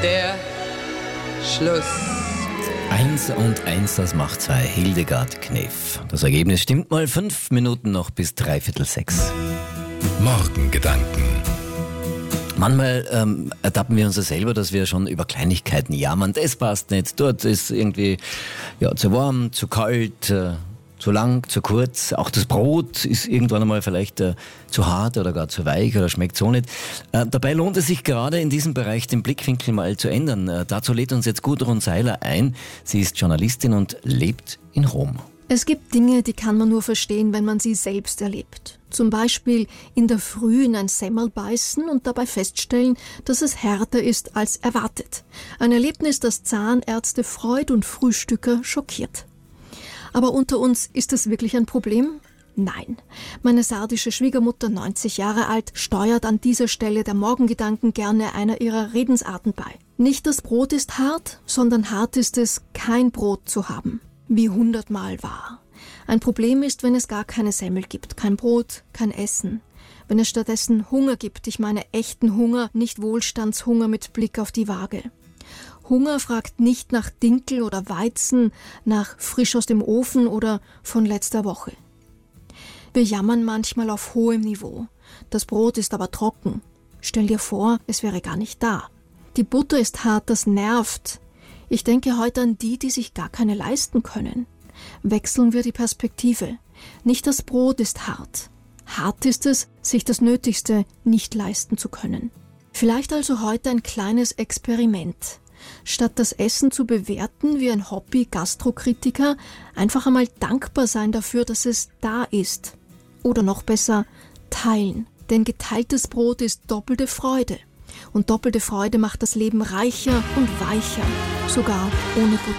der Schluss. 1 und 1, das macht 2. Hildegard Knef. Das Ergebnis stimmt mal. 5 Minuten noch bis 5:45. Morgengedanken. Manchmal ertappen wir uns ja selber, dass wir schon über Kleinigkeiten jammern. Das passt nicht, dort ist irgendwie zu warm, zu kalt, zu lang, zu kurz. Auch das Brot ist irgendwann einmal vielleicht zu hart oder gar zu weich oder schmeckt so nicht. Dabei lohnt es sich gerade in diesem Bereich den Blickwinkel mal zu ändern. Dazu lädt uns jetzt Gudrun Seiler ein. Sie ist Journalistin und lebt in Rom. Es gibt Dinge, die kann man nur verstehen, wenn man sie selbst erlebt. Zum Beispiel in der Früh in ein Semmel beißen und dabei feststellen, dass es härter ist als erwartet. Ein Erlebnis, das Zahnärzte freut und Frühstücker schockiert. Aber unter uns, ist das wirklich ein Problem? Nein. Meine sardische Schwiegermutter, 90 Jahre alt, steuert an dieser Stelle der Morgengedanken gerne einer ihrer Redensarten bei. Nicht das Brot ist hart, sondern hart ist es, kein Brot zu haben. Wie 100-mal wahr. Ein Problem ist, wenn es gar keine Semmel gibt, kein Brot, kein Essen. Wenn es stattdessen Hunger gibt, ich meine echten Hunger, nicht Wohlstandshunger mit Blick auf die Waage. Hunger fragt nicht nach Dinkel oder Weizen, nach frisch aus dem Ofen oder von letzter Woche. Wir jammern manchmal auf hohem Niveau. Das Brot ist aber trocken. Stell dir vor, es wäre gar nicht da. Die Butter ist hart, das nervt. Ich denke heute an die, die sich gar keine leisten können. Wechseln wir die Perspektive. Nicht das Brot ist hart. Hart ist es, sich das Nötigste nicht leisten zu können. Vielleicht also heute ein kleines Experiment. Statt das Essen zu bewerten wie ein Hobby-Gastrokritiker, einfach einmal dankbar sein dafür, dass es da ist. Oder noch besser, teilen. Denn geteiltes Brot ist doppelte Freude. Und doppelte Freude macht das Leben reicher und weicher, sogar ohne Butter.